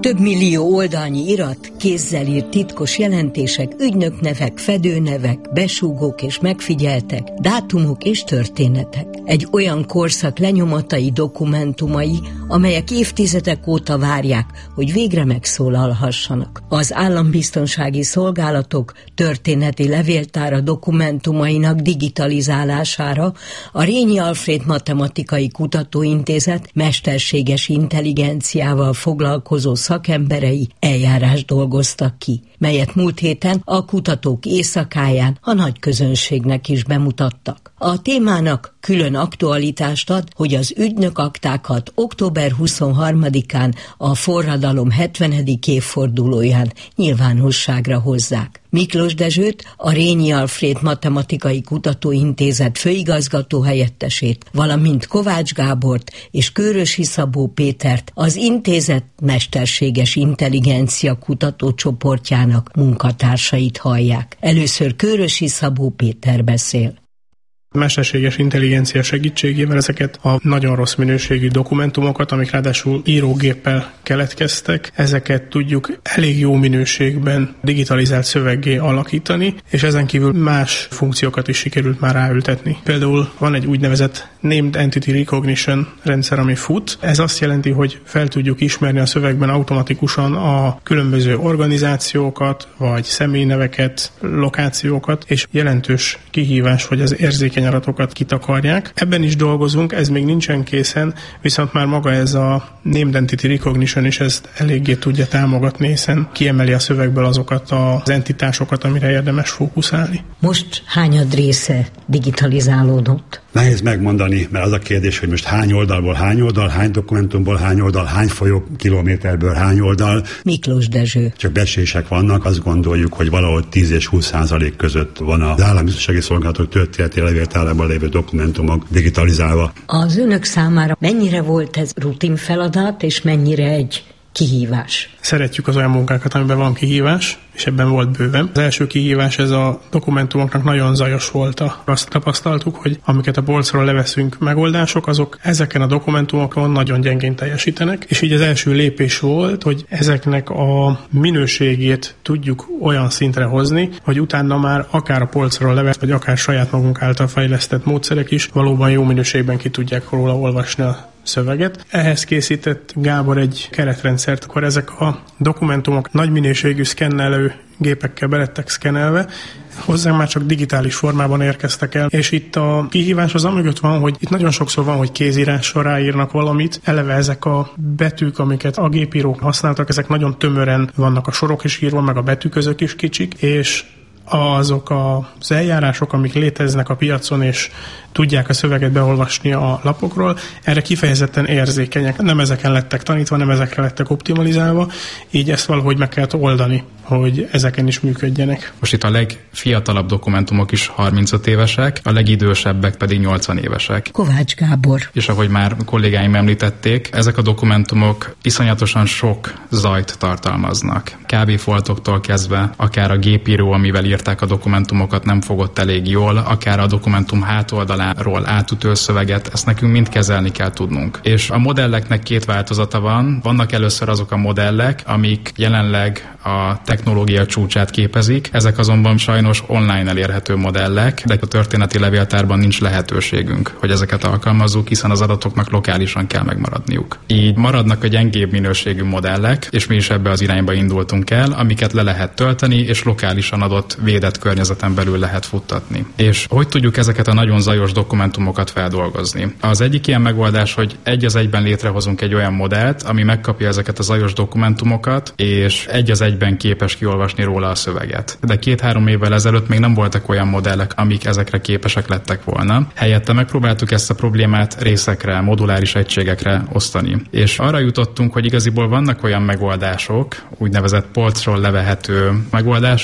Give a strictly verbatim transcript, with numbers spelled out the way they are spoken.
Több millió oldalnyi irat, kézzel írt titkos jelentések, ügynöknevek, fedőnevek, besúgók és megfigyeltek, dátumok és történetek. Egy olyan korszak lenyomatai, dokumentumai, amelyek évtizedek óta várják, hogy végre megszólalhassanak. Az állambiztonsági szolgálatok történeti levéltára dokumentumainak digitalizálására a Rényi Alfréd Matematikai Kutatóintézet mesterséges intelligenciával foglalkozó szakemberei eljárást dolgoztak ki, melyet múlt héten a kutatók éjszakáján a nagy közönségnek is bemutattak. A témának külön aktualitást ad, hogy az ügynökaktákat október huszonharmadikán a forradalom hetvenedik évfordulóján nyilvánosságra hozzák. Miklós Dezsőt, a Rényi Alfréd Matematikai Kutatóintézet főigazgató helyettesét, valamint Kovács Gábort és Kőrösi Szabó Pétert, az intézet mesterséges intelligencia kutatócsoportjának munkatársait hallják. Először Kőrösi Szabó Péter beszél. Mesterséges intelligencia segítségével ezeket a nagyon rossz minőségű dokumentumokat, amik ráadásul írógéppel keletkeztek, ezeket tudjuk elég jó minőségben digitalizált szöveggé alakítani, és ezen kívül más funkciókat is sikerült már ráültetni. Például van egy úgynevezett Named Entity Recognition rendszer, ami fut. Ez azt jelenti, hogy fel tudjuk ismerni a szövegben automatikusan a különböző organizációkat, vagy személyneveket, lokációkat, és jelentős kihívás, hogy az érzékeny adatokat kitakarják. Ebben is dolgozunk, ez még nincsen készen, viszont már maga ez a Named Entity Recognition is ezt eléggé tudja támogatni, hiszen kiemeli a szövegből azokat az entitásokat, amire érdemes fókuszálni. Most hányad része digitalizálódott? Nehéz megmondani, mert az a kérdés, hogy most hány oldalból hány oldal, hány dokumentumból hány oldal, hány folyókilométerből hány oldal. Miklós Dezső. Csak becslések vannak, azt gondoljuk, hogy valahogy tíz és húsz százalék között van az állambiztonsági szolgálatok történeti levéltárában lévő dokumentumok digitalizálva. Az önök számára mennyire volt ez rutin feladat, és mennyire egy kihívás? Szeretjük az olyan munkákat, amiben van kihívás, és ebben volt bőven. Az első kihívás, ez a dokumentumoknak nagyon zajos volt. Azt tapasztaltuk, hogy amiket a polcról leveszünk megoldások, azok ezeken a dokumentumokon nagyon gyengén teljesítenek, és így az első lépés volt, hogy ezeknek a minőségét tudjuk olyan szintre hozni, hogy utána már akár a polcról levesz, vagy akár saját magunk által fejlesztett módszerek is valóban jó minőségben ki tudják róla olvasni a szöveget. Ehhez készített Gábor egy keretrendszert, akkor ezek a dokumentumok nagy minőségű szkennelő gépekkel belettek szkennelve, hozzánk már csak digitális formában érkeztek el, és itt a kihívás az amögött van, hogy itt nagyon sokszor van, hogy kézírással ráírnak valamit, eleve ezek a betűk, amiket a gépírók használtak, ezek nagyon tömören vannak, a sorok is írva, meg a betűközök is kicsik, és azok az eljárások, amik léteznek a piacon, és tudják a szöveget beolvasni a lapokról, erre kifejezetten érzékenyek. Nem ezeken lettek tanítva, nem ezekre lettek optimalizálva, így ezt valahogy meg kell oldani, hogy ezeken is működjenek. Most itt a legfiatalabb dokumentumok is harmincöt évesek, a legidősebbek pedig nyolcvan évesek. Kovács Gábor. És ahogy már kollégáim említették, ezek a dokumentumok iszonyatosan sok zajt tartalmaznak. Kábéfoltoktól kezdve, akár a gépíró, amivel írták a dokumentumokat, nem fogott elég jól, akár a dokumentum hátoldaláról átütő szöveget, ezt nekünk mind kezelni kell tudnunk. És a modelleknek két változata van. Vannak először azok a modellek, amik jelenleg a technológia csúcsát képezik, ezek azonban sajnos online elérhető modellek, de a történeti levéltárban nincs lehetőségünk, hogy ezeket alkalmazzuk, hiszen az adatoknak lokálisan kell megmaradniuk. Így maradnak a gyengébb minőségű modellek, és mi is ebbe az irányba indultunk el, amiket le lehet tölteni, és lokálisan adott védett környezeten belül lehet futtatni. És hogy tudjuk ezeket a nagyon zajos dokumentumokat feldolgozni? Az egyik ilyen megoldás, hogy egy az egyben létrehozunk egy olyan modellt, ami megkapja ezeket a zajos dokumentumokat, és egy az egyben képes kiolvasni róla a szöveget. De két-három évvel ezelőtt még nem voltak olyan modellek, amik ezekre képesek lettek volna. Helyette megpróbáltuk ezt a problémát részekre, moduláris egységekre osztani. És arra jutottunk, hogy igaziból vannak olyan megoldások, úgynevezett polcról levehető megoldások,